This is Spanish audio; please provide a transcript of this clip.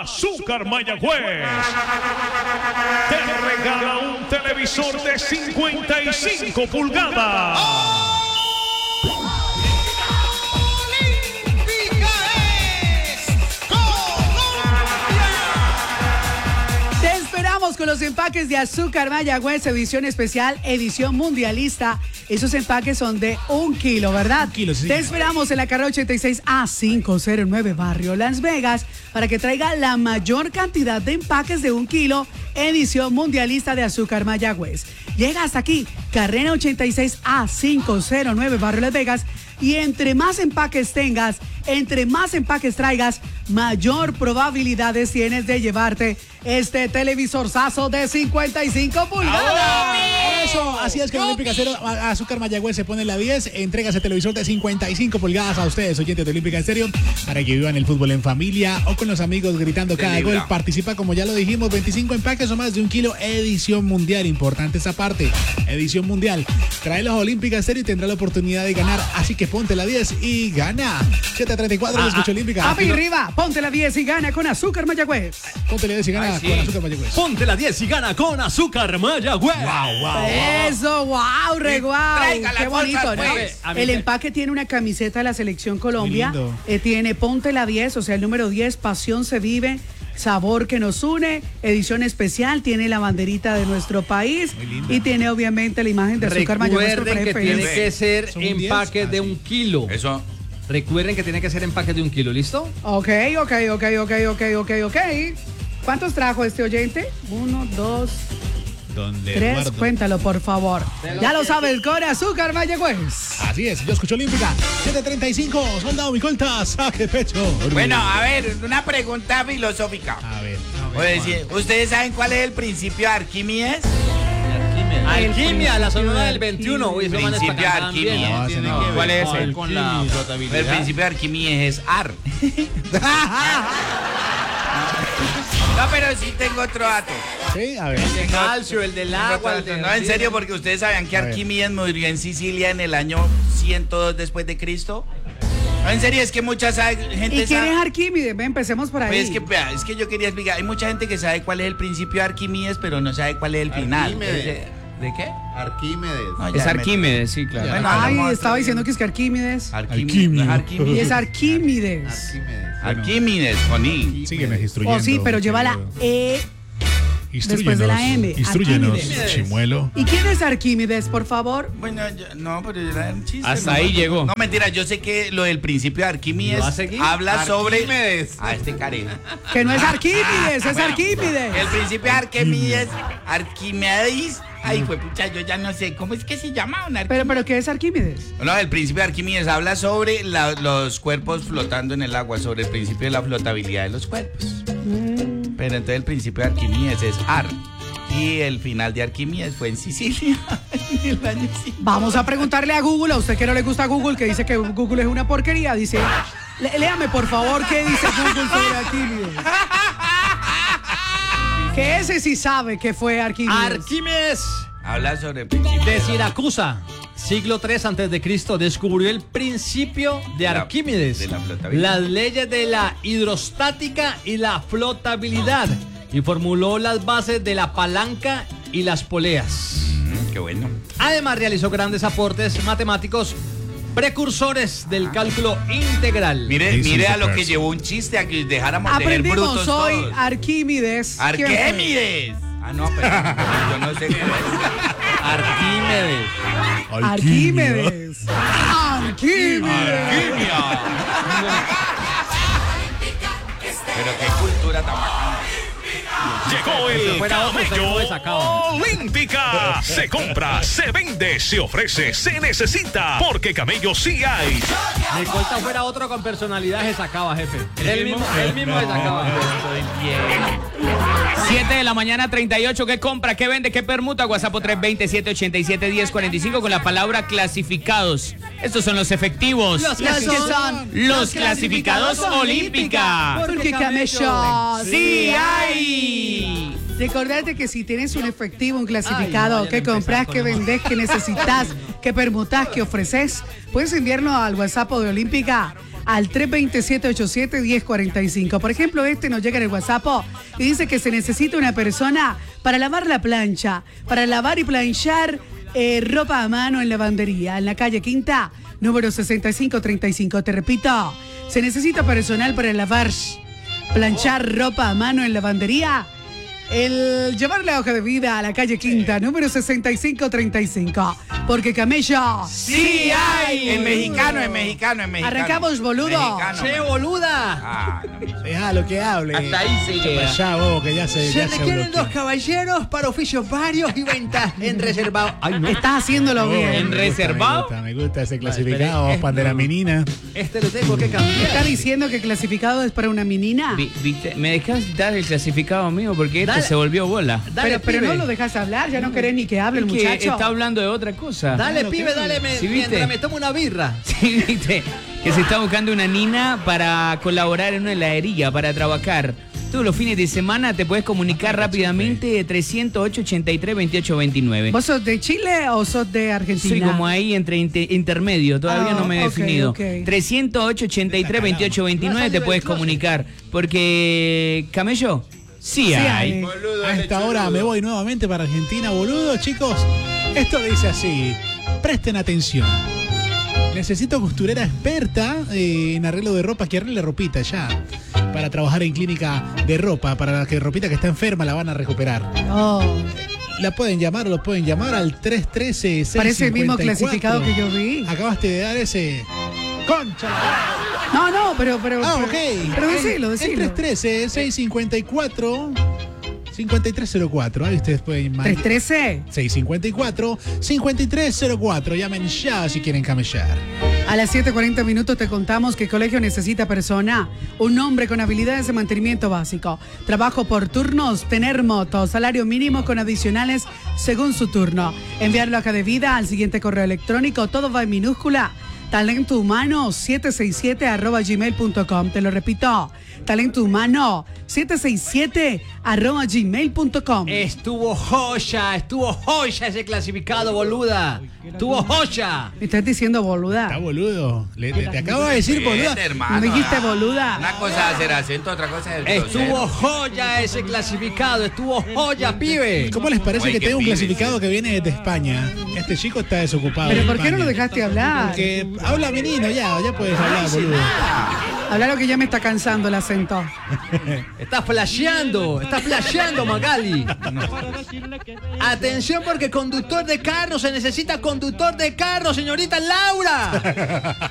Azúcar Mayagüez te regala un televisor de 55 pulgadas. Con los empaques de Azúcar Mayagüez, edición especial, edición mundialista. Esos empaques son de 1 kilo, ¿verdad? 1 kilo, sí. Te esperamos en la carrera 86A509, Barrio Las Vegas, para que traiga la mayor cantidad de empaques de 1 kilo, edición mundialista de Azúcar Mayagüez. Llega hasta aquí, carrera 86A509, Barrio Las Vegas, y entre más empaques tengas, entre más empaques traigas, mayor probabilidades tienes de llevarte este televisorzazo de 55 pulgadas. Eso, así es que en Olímpica Estéreo, Azúcar Mayagüez se pone la 10, entrega ese televisor de 55 pulgadas a ustedes, oyentes de Olímpica Estéreo, para que vivan el fútbol en familia o con los amigos gritando cada gol. Participa, como ya lo dijimos, 25 empaques o más de 1 kilo, edición mundial. Importante esa parte, edición mundial. Tráelos a Olímpica Estéreo y tendrá la oportunidad de ganar, así que ponte la 10 y gana. 7:34, lo escucho Olímpica. Arriba, ponte la 10 y gana con Azúcar Mayagüez. Ponte la 10 y gana con Azúcar Mayagüez. Ponte la 10 y gana con Azúcar Mayagüez. Eso, wow, re guau. Qué bonito, ¿no? Pues. El empaque tiene una camiseta de la Selección Colombia. Tiene Ponte la 10, o sea, el número 10, pasión se vive. Sabor que nos une, edición especial, tiene la banderita de nuestro país y tiene obviamente la imagen de Azúcar Mayagüez. Recuerden que tiene que ser empaques de 1 kilo. Eso. Recuerden que tiene que ser empaques de 1 kilo, ¿listo? Ok. ¿Cuántos trajo este oyente? 1, 2, 3, cuéntalo por favor. Ya lo sabes, con Azúcar Mayagüez. Así es, yo escucho Olímpica. 7:35, soldado mi colta, saque pecho. Bueno, a ver, una pregunta filosófica. A ver. ¿Ustedes saben cuál es el principio de Arquímedes? Alquimia, la sonora del 21. Uy, eso Principio de Arquímedes. ¿Cuál es el? Con la flotabilidad. El principio de Arquímedes es ar. No, pero sí tengo otro dato. Sí, a ver. El de calcio, el del agua. No, en serio, porque ustedes sabían que Arquímedes murió en Sicilia en el año 102 después de Cristo. No, en serio, es que mucha gente ¿Y quién es Arquímedes? Empecemos por ahí. Pues es que yo quería explicar. Hay mucha gente que sabe cuál es el principio de Arquímedes, pero no sabe cuál es el final. ¿De qué? Arquímedes. No, es Arquímedes, sí, claro. Bueno, estaba diciendo que es que Arquímedes. Arquímedes. Y es Arquímedes. Arquímedes, con I. Sígueme instruyendo. Oh, sí, pero lleva la E después de la M. Instruyenos, Arquímedes. chimuelo. ¿Y quién es Arquímedes, por favor? Bueno, no, pero era un chiste. Hasta ahí llegó. No, mentira, yo sé que lo del principio de Arquímedes habla sobre... este carejo. Que no es Arquímedes, es Arquímedes. El principio de Arquímedes... Ay, fue pucha, yo ya no sé. ¿Cómo es que se llama? Pero ¿qué es Arquímedes? No, el principio de Arquímedes habla sobre los cuerpos flotando en el agua, sobre el principio de la flotabilidad de los cuerpos. Pero entonces el principio de Arquímedes es ar. Y el final de Arquímedes fue en Sicilia. En el año 5. Vamos a preguntarle a Google, a usted que no le gusta Google, que dice que Google es una porquería, dice... Léame, por favor, qué dice Google sobre Arquímedes. Que ese sí sabe que fue Arquímedes. Arquímedes habla sobre el principio de Siracusa, siglo III a.C., descubrió el principio de Arquímedes, de la flotabilidad. Las leyes de la hidrostática y la flotabilidad, y formuló las bases de la palanca y las poleas. Qué bueno. Además realizó grandes aportes matemáticos precursores del cálculo integral. Mire a lo que llevó un chiste, a que dejáramos de ser brutos todos. Soy Arquímedes. ¡Arquímedes! Ah, no, pero yo no sé qué es. Arquímedes. Pero qué cultura tan bacana. Llegó el camello Olímpica. Se compra, se vende, se ofrece, se necesita. Porque camello sí hay. Mi colta fuera otro con personalidad se sacaba, jefe. Él mismo se sacaba. 7 de la mañana, 38. ¿Qué compra? ¿Qué vende? ¿Qué permuta? WhatsApp 320-787-1045 con la palabra clasificados. Estos son los efectivos. Los clasificados Olímpica. Porque camello sí hay. Recordate que si tienes un efectivo, un clasificado, que compras, que vendes, que necesitas, que permutas, que ofreces, puedes enviarlo al WhatsApp de Olímpica al 320-787-1045. Por ejemplo, nos llega en el WhatsApp y dice que se necesita una persona para lavar la plancha, para lavar y planchar ropa a mano en lavandería, en la calle Quinta, número 6535. Te repito, se necesita personal para lavar, planchar ropa a mano en lavandería. Llevar la hoja de vida a la calle Quinta, número 6535. Porque camello ¡sí hay! En mexicano. Arrancamos, boludo. ¡Che, boluda! Ah, no. Déjalo que hable. Hasta ahí se llega. Ya vos, que ya se requieren bloqueó. 2 caballeros para oficios varios y ventas en reservado. Ay, no. Estás haciéndolo bien. En reservado. Me gusta ese clasificado, espera, para de la menina. Lo tengo que cambiar. ¿Está diciendo que clasificado es para una menina? ¿Me dejás dar el clasificado mío? Porque esto se volvió bola. Dale, pero pibe. no lo dejas hablar, ya no querés ni que hable el Es que muchacho. está hablando de otra cosa. Dale, pibe, dale, ¿Sí, viste? mientras me tomo una birra. Sí, viste, que se está buscando una nina para colaborar en una heladería, para trabajar. Todos los fines de semana te puedes comunicar rápidamente 308-83-2829. ¿Vos sos de Chile o sos de Argentina? Soy como ahí entre intermedio, todavía no me he definido. 308-83-2829 te puedes comunicar. Porque, Camello, sí hay. A esta hora me voy nuevamente para Argentina, boludo. Chicos, esto dice así. Presten atención. Necesito costurera experta en arreglo de ropa, que arregle ropita ya. Para trabajar en clínica de ropa, para la que ropita que está enferma la van a recuperar. Oh. La pueden llamar o lo pueden llamar al 313-654. Parece el mismo clasificado que yo vi. Acabaste de dar ese... ¡Concha! No, pero Ok. Pero decilo. El 313-654-5304. Ahí ustedes pueden llamar. 313 654-5304. Llamen ya si quieren camellar. a las 7:40 minutos te contamos que el colegio necesita persona, un hombre con habilidades de mantenimiento básico, trabajo por turnos, tener moto, salario mínimo con adicionales según su turno. Enviar la hoja de vida al siguiente correo electrónico, todo va en minúscula, talentohumano767@gmail.com. Te lo repito, talentohumano767@gmail.com. Estuvo joya ese clasificado, boluda. Estuvo joya. ¿Me estás diciendo Está boluda? boludo. Te acabo de decir boluda. Hermano, ¿Me dijiste boluda? Una cosa es hacer acento, otra cosa es el Estuvo joya ese clasificado, estuvo joya, pibe. ¿Cómo les parece Oye, que qué tengo un pibes. clasificado que viene desde España? Este chico está desocupado. ¿Pero en por qué no lo España. dejaste hablar? Porque habla menino, ya puedes hablar, boludo. Habla lo que ya me está cansando el acento. Estás flasheando, Magali. Atención porque conductor de carro, se necesita conductor de carro, señorita Laura.